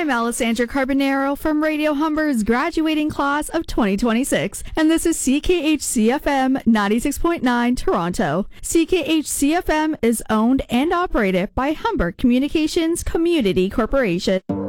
I'm Alessandra Carbonaro from Radio Humber's graduating class of 2026, and this is CKHC-FM 96.9 Toronto. CKHC-FM is owned and operated by Humber Communications Community Corporation.